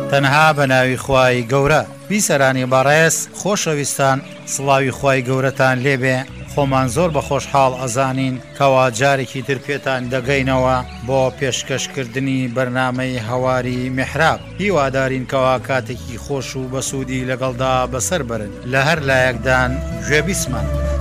تەنها بە ناوی خوای گەورە. بیسەرانی بەڕێز خۆشەویستان، سڵاوی خوای گەورەتان لێبێ. خۆمان زۆر بە خۆشحاڵ ئەزانین کەوا جارێکی تر پێتان دەگەینەوە بۆ پێشکەشکردنی بەرنامەی هەواری میحراب. هیوادارین کەوا کاتێکی خۆش و بەسوودی لەگەڵدا بەسەر برن. لە هەر لایەکدان گوێبیسمان.